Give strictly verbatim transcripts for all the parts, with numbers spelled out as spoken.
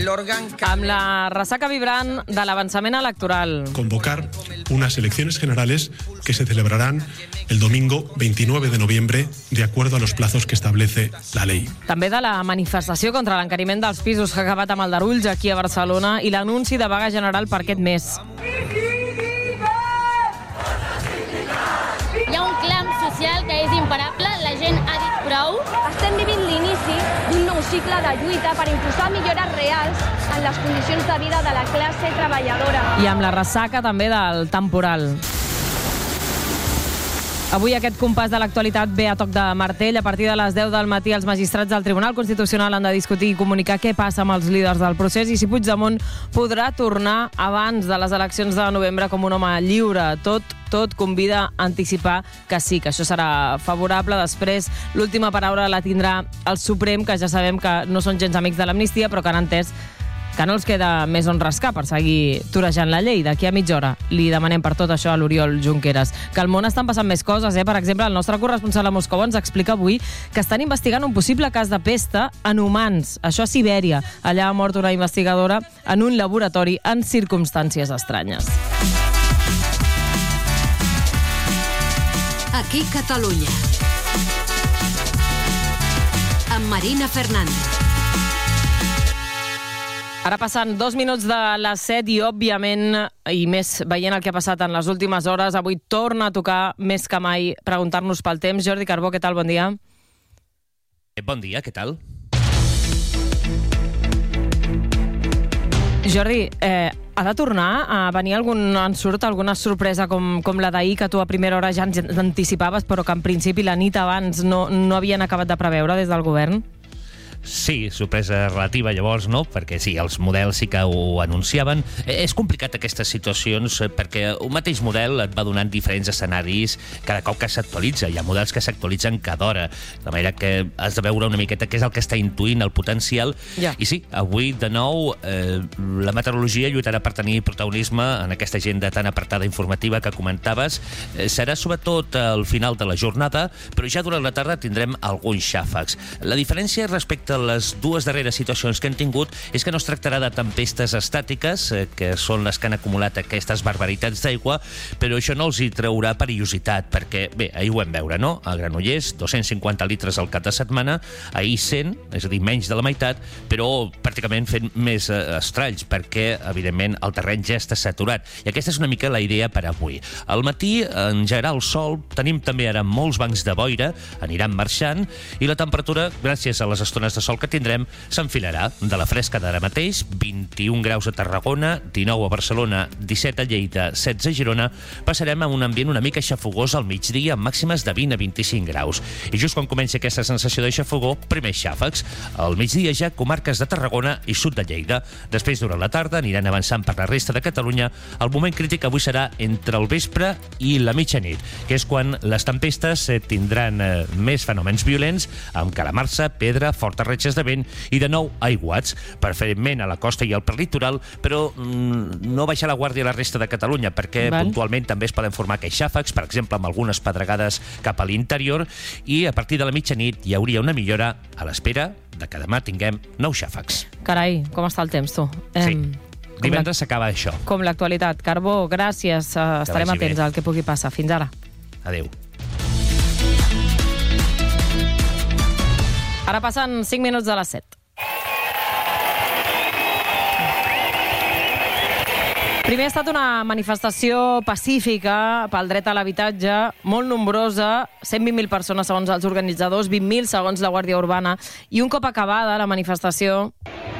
Amb la ressaca vibrant de l'avançament electoral. Convocar unas elecciones generales que se celebrarán el domingo veintinueve de noviembre de acuerdo a los plazos que establece la ley. També de la manifestació contra l'encariment dels pisos que ha acabat amb Aldarulls aquí a Barcelona i l'anunci de vaga general per aquest mes. Hi ha un clam social que és imparable, la gent ha dit prou. Estem vivint l'inici d'un nou cicle de lluita per imposar millores reals en les condicions de vida de la classe treballadora. I amb la ressaca també del temporal. Avui aquest compàs de l'actualitat ve a toc de martell. A partir de les deu del matí els magistrats del Tribunal Constitucional han de discutir i comunicar què passa amb els líders del procés i si Puigdemont podrà tornar abans de les eleccions de novembre com un home lliure. Tot, tot convida a anticipar que sí, que això serà favorable. Després l'última paraula la tindrà el Suprem, que ja sabem que no són gens amics de l'amnistia, però que han entès que no els queda més on rascar per seguir torejant la llei. D'aquí a mitja hora li demanem per tot això a l'Oriol Junqueras. Que al món estan passant més coses, eh? Per exemple, el nostre corresponsal a Moscou ens explica avui que estan investigant un possible cas de pesta en humans. Això a Sibèria. Allà ha mort una investigadora en un laboratori en circumstàncies estranyes. Aquí Catalunya. Amb Marina Fernández. Ara passen dos minuts de les set i, òbviament, i més veient el que ha passat en les últimes hores, avui torna a tocar més que mai preguntar-nos pel temps. Jordi Carbó, què tal? Bon dia. Bon dia, què tal? Jordi, eh, ha de tornar a venir algun ensurt, alguna sorpresa com, com la d'ahir, que tu a primera hora ja ens anticipaves, però que en principi la nit abans no, no havien acabat de preveure des del govern? Sí, sorpresa relativa llavors, no? Perquè sí, els models sí que ho anunciaven. És complicat aquestes situacions perquè un mateix model et va donant diferents escenaris cada cop que s'actualitza. Hi ha models que s'actualitzen cada hora, de manera que has de veure una miqueta què és el que està intuint el potencial. Ja. I sí, avui de nou eh, la meteorologia lluitarà per tenir protagonisme en aquesta agenda tan apretada informativa que comentaves. Eh, serà sobretot al final de la jornada, però ja durant la tarda tindrem alguns xàfecs. La diferència respecte a les dues darreres situacions que hem tingut és que no es tractarà de tempestes estàtiques, eh, que són les que han acumulat aquestes barbaritats d'aigua, però això no els hi traurà perillositat, perquè, bé, ahir ho vam veure, no? A Granollers, dos-cents cinquanta litres al cap de setmana, ahir cent, és a dir, menys de la meitat, però pràcticament fent més eh, estralls, perquè, evidentment, el terreny ja està saturat. I aquesta és una mica la idea per avui. Al matí engegarà el sol, tenim també ara molts bancs de boira, aniran marxant, i la temperatura, gràcies a les estones de sol que tindrem, s'enfilarà de la fresca d'ara mateix, vint-i-un graus a Tarragona, dinou a Barcelona, disset a Lleida, setze a Girona, passarem a un ambient una mica xafogós al migdia, amb màximes de vint a vint-i-cinc graus. I just quan comença aquesta sensació de xafogó, primers xàfecs. Al migdia ja comarques de Tarragona i sud de Lleida. Després, durant la tarda, aniran avançant per la resta de Catalunya. El moment crític avui serà entre el vespre i la mitjanit, que és quan les tempestes eh, tindran eh, més fenòmens violents, amb calamarsa, pedra, fortes ratxes de vent i, de nou, aiguats, preferentment a la costa i al prelitoral, però mm, no baixar la guàrdia a la resta de Catalunya, perquè Val. puntualment també es poden formar aquells xàfecs, per exemple, amb algunes pedregades cap a l'interior, i a partir de la mitjanit hi hauria una millora a l'espera de que demà tinguem nou xàfecs. Carai, com està el temps, tu? Sí. Em, Divendres s'acaba això. Com l'actualitat. Carbó, gràcies. Uh, estarem vagi atents bé. al que pugui passar. Fins ara. Adéu. Ara passen cinc minuts de les set. Primer ha estat una manifestació pacífica pel dret a l'habitatge, molt nombrosa, cent vint mil persones segons els organitzadors, vint mil segons la Guàrdia Urbana, i un cop acabada la manifestació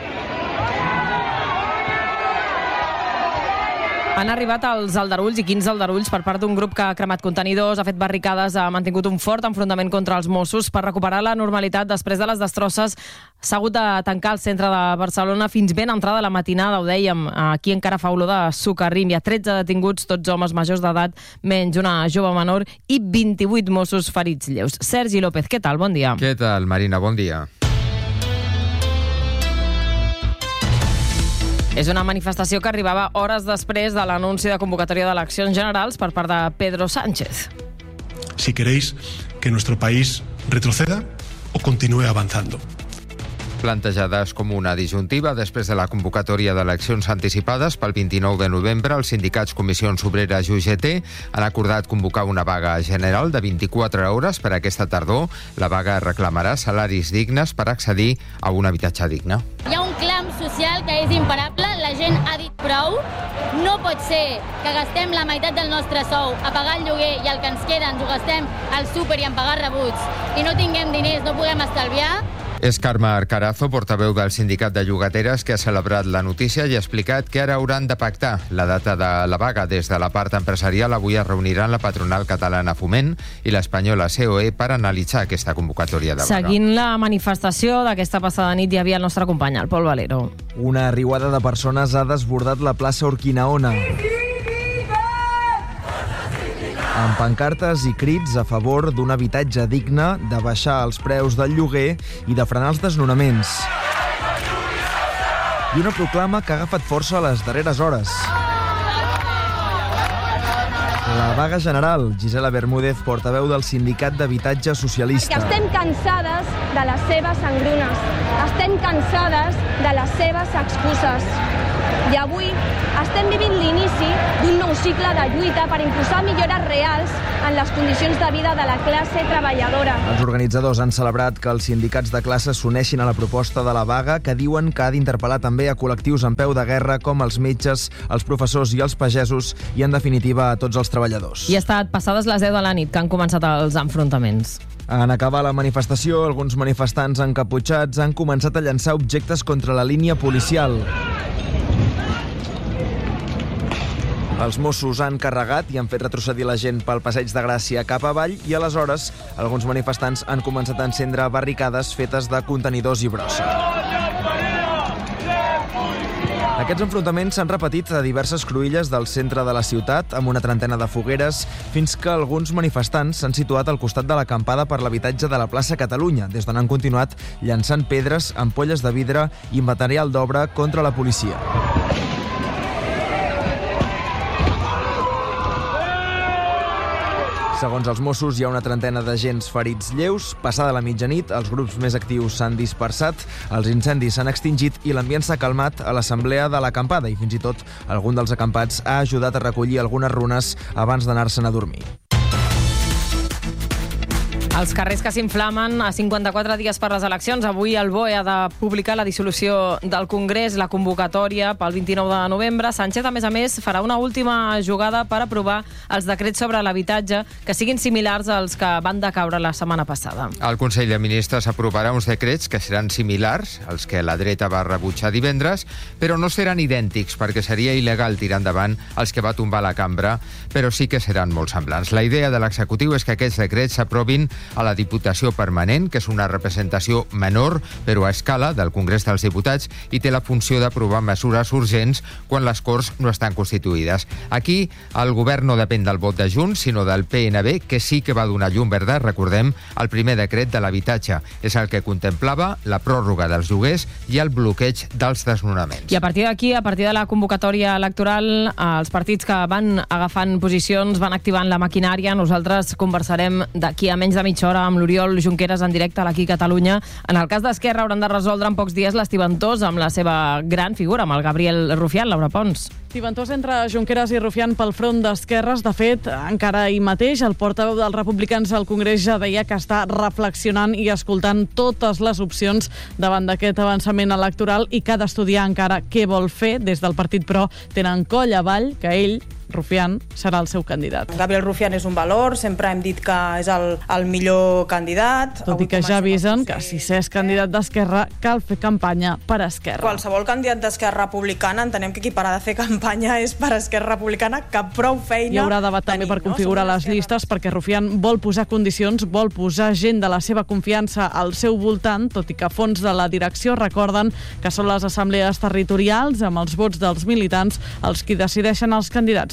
han arribat els aldarulls i quins aldarulls per part d'un grup que ha cremat contenidors, ha fet barricades, ha mantingut un fort enfrontament contra els Mossos per recuperar la normalitat després de les destrosses. S'ha hagut de tancar el centre de Barcelona fins ben entrada la matinada, ho dèiem. Aquí encara fa olor de sucarrim. Hi ha tretze detinguts, tots homes majors d'edat, menys una jove menor, i vint-i-vuit Mossos ferits lleus. Sergi López, què tal? Bon dia. Què tal, Marina? Bon dia. És una manifestació que arribava hores després de l'anunci de convocatòria d'eleccions generals per part de Pedro Sánchez. Si queréis que nuestro país retroceda o continúe avanzando. Plantejades com una disjuntiva després de la convocatòria d'eleccions anticipades pel vint-i-nou de novembre, els sindicats Comissions Obreres i U G T han acordat convocar una vaga general de vint-i-quatre hores per aquesta tardor. La vaga reclamarà salaris dignes per accedir a un habitatge digne. Hi ha un clam social que és imparable, la gent ha dit prou. No pot ser que gastem la meitat del nostre sou a pagar el lloguer i el que ens queda ens ho gastem al súper i en pagar rebuts i no tinguem diners, no puguem estalviar. És Carme Arcarazo, portaveu del sindicat de llogateres, que ha celebrat la notícia i ha explicat que ara hauran de pactar la data de la vaga. Des de la part empresarial avui es reuniran la patronal catalana Foment i l'espanyola C O E per analitzar aquesta convocatòria de vaga. Seguint la manifestació d'aquesta passada nit hi havia el nostre company, el Pol Valero. Una riuada de persones ha desbordat la plaça Urquinaona, amb pancartes i crits a favor d'un habitatge digne, de baixar els preus del lloguer i de frenar els desnonaments. I una proclama que ha agafat força a les darreres hores. La vaga general, Gisela Bermúdez, portaveu del Sindicat d'Habitatge Socialista. Perquè estem cansades de les seves engrunes, estem cansades de les seves excuses. I avui estem vivint l'inici d'un nou cicle de lluita per imposar millores reals en les condicions de vida de la classe treballadora. Els organitzadors han celebrat que els sindicats de classe s'uneixin a la proposta de la vaga, que diuen que ha d'interpel·lar també a col·lectius en peu de guerra com els metges, els professors i els pagesos i, en definitiva, a tots els treballadors. I ha estat passades les deu de la nit que han començat els enfrontaments. En acabar la manifestació, alguns manifestants encaputxats han començat a llançar objectes contra la línia policial. Els Mossos han carregat i han fet retrocedir la gent pel Passeig de Gràcia cap avall i, aleshores, alguns manifestants han començat a encendre barricades fetes de contenidors i brossa. Aquests enfrontaments s'han repetit a diverses cruïlles del centre de la ciutat, amb una trentena de fogueres, fins que alguns manifestants s'han situat al costat de l'acampada per l'habitatge de la plaça Catalunya, des d'on han continuat llançant pedres, ampolles de vidre i material d'obra contra la policia. Segons els Mossos, hi ha una trentena d'agents ferits lleus. Passada la mitjanit, els grups més actius s'han dispersat, els incendis s'han extingit i l'ambient s'ha calmat a l'assemblea de l'acampada i fins i tot algun dels acampats ha ajudat a recollir algunes runes abans d'anar-se'n a dormir. Els carrers que s'inflamen a cinquanta-quatre dies per les eleccions. Avui el B O E ha de publicar la dissolució del Congrés, la convocatòria pel vint-i-nou de novembre. Sánchez, a més a més, farà una última jugada per aprovar els decrets sobre l'habitatge que siguin similars als que van decaure la setmana passada. El Consell de Ministres aprovarà uns decrets que seran similars als que la dreta va rebutjar divendres, però no seran idèntics perquè seria il·legal tirar endavant els que va tombar la cambra, però sí que seran molt semblants. La idea de l'executiu és que aquests decrets s'aprovin a la Diputació Permanent, que és una representació menor, però a escala, del Congrés dels Diputats, i té la funció d'aprovar mesures urgents quan les Corts no estan constituïdes. Aquí, el govern no depèn del vot de Junts, sinó del P N B, que sí que va donar llum verda, recordem, el primer decret de l'habitatge. És el que contemplava la pròrroga dels lloguers i el bloqueig dels desnonaments. I a partir d'aquí, a partir de la convocatòria electoral, els partits que van agafant posicions van activant la maquinària. Nosaltres conversarem d'aquí a menys de mitja hora amb l'Oriol Junqueras en directe a l'Aquí Catalunya. En el cas d'Esquerra hauran de resoldre en pocs dies l'estiventós amb la seva gran figura, amb el Gabriel Rufián. Laura Pons. Estiventós entre Junqueras i Rufián pel front d'Esquerres. De fet, encara ahir mateix, el portaveu dels republicans al Congrés ja deia que està reflexionant i escoltant totes les opcions davant d'aquest avançament electoral i que ha d'estudiar encara què vol fer. Des del partit, però, tenen coll avall que ell, Rufián, serà el seu candidat. Gabriel Rufián és un valor, sempre hem dit que és el, el millor candidat. Tot i que ja avisen que si s'és candidat d'Esquerra cal fer campanya per Esquerra. Qualsevol candidat d'Esquerra Republicana, entenem que qui para de fer campanya és per Esquerra Republicana, que prou feina Hi haurà debat també per configurar les llistes, perquè Rufián vol posar condicions, vol posar gent de la seva confiança al seu voltant, tot i que a fons de la direcció recorden que són les assemblees territorials, amb els vots dels militants, els qui decideixen els candidats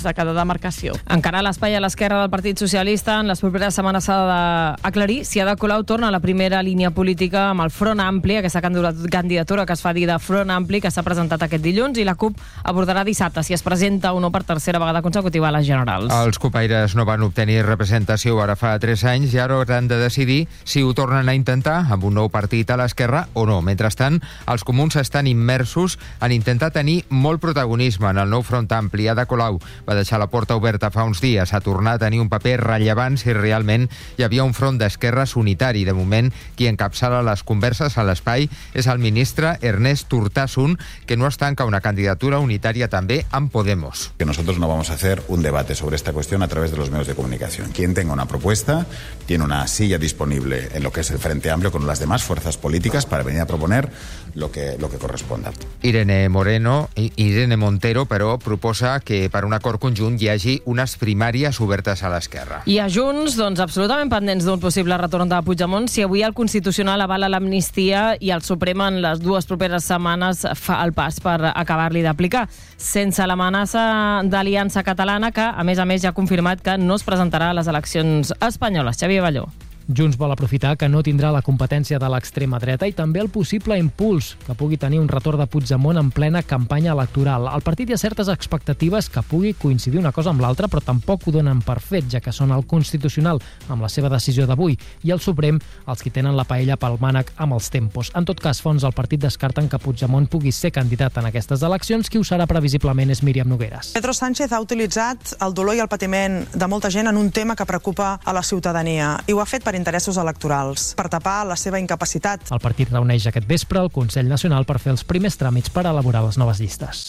de cada demarcació. Encara l'espai a l'esquerra del Partit Socialista, en les properes setmanes s'ha d'aclarir si Ada Colau torna a la primera línia política amb el Front Ampli, aquesta candidatura que es fa dir de Front Ampli, que s'ha presentat aquest dilluns, i la CUP abordarà dissabte si es presenta o no per tercera vegada consecutiva a les generals. Els copaires no van obtenir representació ara fa tres anys i ara hauran de decidir si ho tornen a intentar amb un nou partit a l'esquerra o no. Mentrestant, els comuns estan immersos en intentar tenir molt protagonisme en el nou Front Ampli. Ada Colau va deixar la porta oberta fa uns dies a tornar a tenir un paper rellevant si realment hi havia un front d'esquerres unitari. De moment, qui encapçala les converses a l'espai és el ministre Ernest Urtasun, que no es tanca una candidatura unitària també amb Podemos. Que nosotros no vamos a hacer un debate sobre esta cuestión a través de los medios de comunicación. Quien tenga una propuesta tiene una silla disponible en lo que es el Frente Amplio con las demás fuerzas políticas para venir a proponer lo que, lo que corresponda. Irene Moreno, Irene Montero, però, proposa que per un acord conjunt hi hagi unes primàries obertes a l'esquerra. I a Junts, doncs, absolutament pendents d'un possible retorn de Puigdemont si avui el Constitucional avala l'amnistia i el Suprem en les dues properes setmanes fa el pas per acabar-li d'aplicar, sense l'amenaça d'Aliança Catalana, que, a més a més, ja ha confirmat que no es presentarà a les eleccions espanyoles. Xavier Balló. Junts vol aprofitar que no tindrà la competència de l'extrema dreta i també el possible impuls que pugui tenir un retorn de Puigdemont en plena campanya electoral. El partit hi ha certes expectatives que pugui coincidir una cosa amb l'altra, però tampoc ho donen per fet, ja que són el Constitucional amb la seva decisió d'avui i el Suprem els qui tenen la paella pel mànec amb els tempos. En tot cas, fons del partit descarten que Puigdemont pugui ser candidat en aquestes eleccions. Qui ho serà previsiblement és Míriam Nogueras. Pedro Sánchez ha utilitzat el dolor i el patiment de molta gent en un tema que preocupa a la ciutadania i ho ha fet per interessos electorals, per tapar la seva incapacitat. El partit reuneix aquest vespre el Consell Nacional per fer els primers tràmits per elaborar les noves llistes.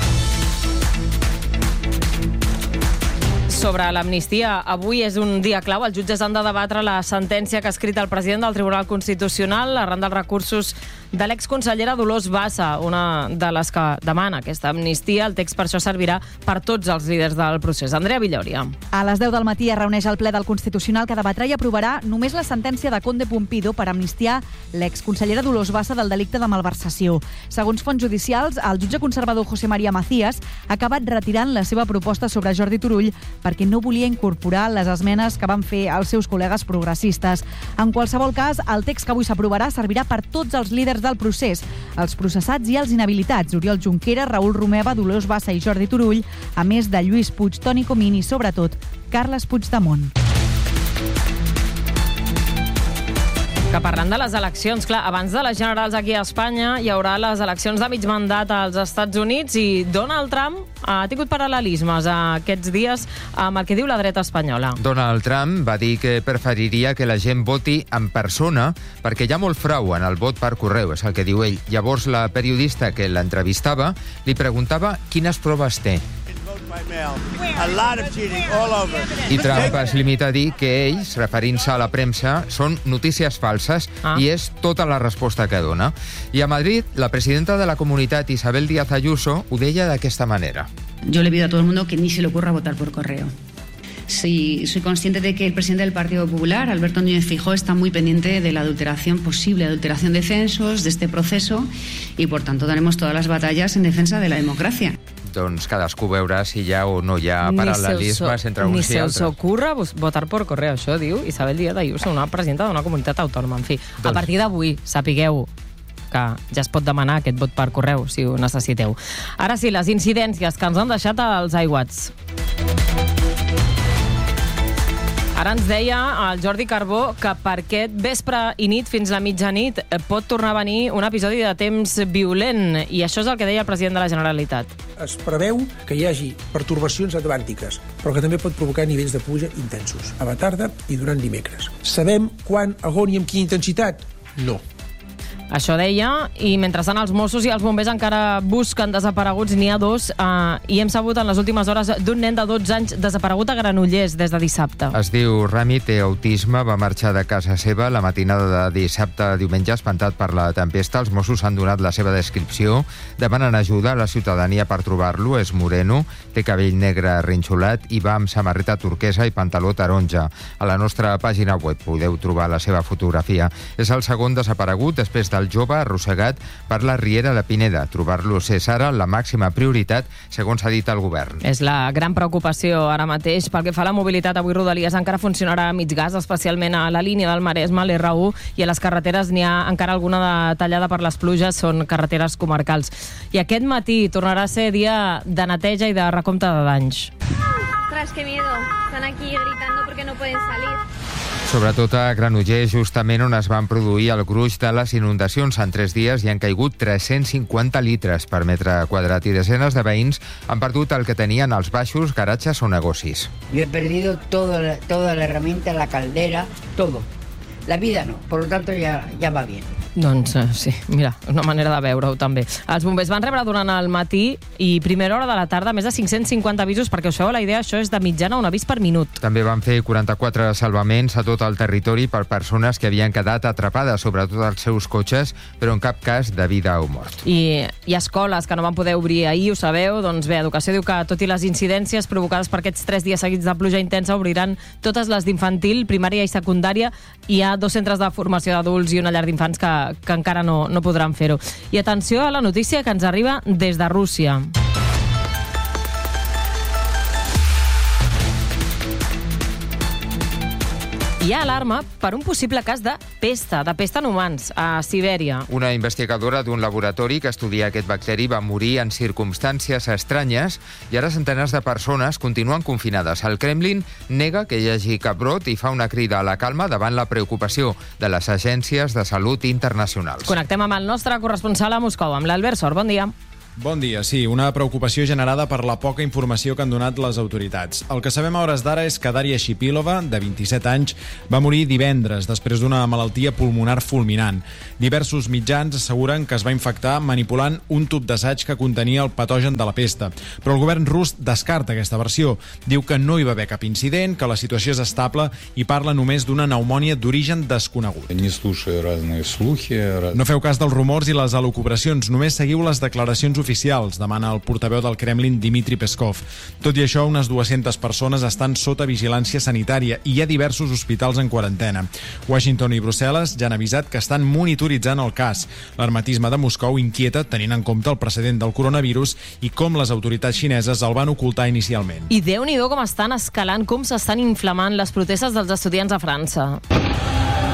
Sobre l'amnistia, avui és un dia clau. Els jutges han de debatre la sentència que ha escrit el president del Tribunal Constitucional arran dels recursos de l'exconsellera Dolors Bassa, una de les que demana aquesta amnistia. El text per això servirà per tots els líders del procés. Andrea Villòria. A les deu del matí es reuneix el ple del Constitucional que debatrà i aprovarà només la sentència de Conde Pumpido per amnistiar l'exconsellera Dolors Bassa del delicte de malversació. Segons fonts judicials, el jutge conservador José María Macías ha acabat retirant la seva proposta sobre Jordi Turull perquè no volia incorporar les esmenes que van fer els seus col·legues progressistes. En qualsevol cas, el text que avui s'aprovarà servirà per tots els líders del procés, els processats i els inhabilitats, Oriol Junqueras, Raül Romeva, Dolors Bassa i Jordi Turull, a més de Lluís Puig, Toni Comín i, sobretot, Carles Puigdemont. Que parlant de les eleccions, clar, abans de les generals aquí a Espanya hi haurà les eleccions de mig mandat als Estats Units i Donald Trump ha tingut paral·lelismes aquests dies amb el que diu la dreta espanyola. Donald Trump va dir que preferiria que la gent voti en persona perquè hi ha molt frau en el vot per correu, és el que diu ell. Llavors la periodista que l'entrevistava li preguntava quines proves té. I Trump es limita a dir que ells, referint-se a la premsa, són notícies falses ah. i és tota la resposta que dona. I a Madrid, la presidenta de la comunitat, Isabel Díaz Ayuso, ho deia d'aquesta manera. Yo le pido a todo el mundo que ni se le ocurra votar por correo. Sí, soy consciente de que el presidente del Partido Popular, Alberto Núñez Feijóo, está muy pendiente de la adulteración, posible adulteración de censos, de este proceso, y por tanto daremos todas las batallas en defensa de la democracia. Doncs cadascú veurà si hi ha o no hi ha paral·lelismes entre uns i altres. Ni se us ocurra votar por correo, això diu Isabel Díaz Ayuso, una presidenta d'una comunitat autònoma. En fi, doncs... a partir d'avui, sapigueu que ja es pot demanar aquest vot per correu, si ho necessiteu. Ara sí, les incidències que ens han deixat als aiguats. Ara ens deia el Jordi Carbó que per aquest vespre i nit fins a mitjanit pot tornar a venir un episodi de temps violent, i això és el que deia el president de la Generalitat. Es preveu que hi hagi pertorbacions atlàntiques, però que també pot provocar nivells de pluja intensos, a la tarda i durant dimecres. Sabem quan, on i amb quina intensitat? No. Això deia, i mentrestant els Mossos i els bombers encara busquen desapareguts, n'hi ha dos, eh, i hem sabut en les últimes hores d'un nen de dotze anys desaparegut a Granollers des de dissabte. Es diu Rami, té autisme, va marxar de casa seva la matinada de dissabte a diumenge espantat per la tempesta. Els Mossos han donat la seva descripció, demanen ajuda a la ciutadania per trobar-lo. És moreno, té cabell negre rinxolat i va amb samarreta turquesa i pantaló taronja. A la nostra pàgina web podeu trobar la seva fotografia. És el segon desaparegut després de el jove arrossegat per la riera de Pineda. Trobar-los és ara la màxima prioritat, segons ha dit el govern. És la gran preocupació ara mateix. Pel que fa a la mobilitat, avui Rodalies encara funcionarà a mig gas, especialment a la línia del Maresme, l'R u, i a les carreteres n'hi ha encara alguna de tallada per les pluges, són carreteres comarcals. I aquest matí tornarà a ser dia de neteja i de recompte de danys. Ostras, qué miedo. Están aquí gritando porque no pueden salir. Sobretot a Granollers, justament on es van produir el gruix de les inundacions. En tres dies hi han caigut tres-cents cinquanta litres per metre quadrat i desenes de veïns han perdut el que tenien als baixos, garatges o negocis. Yo he perdido todo, toda la herramienta, la caldera, todo. La vida no, por lo tanto ya, ya va bien. Doncs eh, sí, mira, una manera de veure-ho també. Els bombers van rebre durant el matí i primera hora de la tarda més de cinc-cents cinquanta avisos, perquè us feu la idea, això és de mitjana un avís per minut. També van fer quaranta-quatre salvaments a tot el territori per persones que havien quedat atrapades, sobretot als seus cotxes, però en cap cas de vida o mort. I hi ha escoles que no van poder obrir ahir, ho sabeu? Doncs bé, Educació diu que tot i les incidències provocades per aquests tres dies seguits de pluja intensa obriran totes les d'infantil, primària i secundària. Hi ha dos centres de formació d'adults i una llar d'infants que que encara no, no podran fer-ho. I atenció a la notícia que ens arriba des de Rússia. Hi ha alarma per un possible cas de pesta, de pesta en humans, a Sibèria. Una investigadora d'un laboratori que estudia aquest bacteri va morir en circumstàncies estranyes i ara centenars de persones continuen confinades. El Kremlin nega que hi hagi cap brot i fa una crida a la calma davant la preocupació de les agències de salut internacionals. Connectem amb el nostre corresponsal a Moscou, amb l'Albert Sor. Bon dia. Bon dia, sí, una preocupació generada per la poca informació que han donat les autoritats. El que sabem a hores d'ara és que Daria Shipilova, de vint-i-set anys, va morir divendres després d'una malaltia pulmonar fulminant. Diversos mitjans asseguren que es va infectar manipulant un tub d'assaig que contenia el patogen de la pesta. Però el govern rus descarta aquesta versió. Diu que no hi va haver cap incident, que la situació és estable i parla només d'una pneumònia d'origen desconegut. No feu cas dels rumors i les elucubracions, només seguiu les declaracions oficials, demana el portaveu del Kremlin, Dmitry Peskov. Tot i això, unes dues-centes persones estan sota vigilància sanitària i hi ha diversos hospitals en quarantena. Washington i Brussel·les ja han avisat que estan monitoritzant el cas. L'hermetisme de Moscou inquieta tenint en compte el precedent del coronavirus i com les autoritats xineses el van ocultar inicialment. I Déu-n'hi-do com estan escalant, com s'estan inflamant les protestes dels estudiants a França.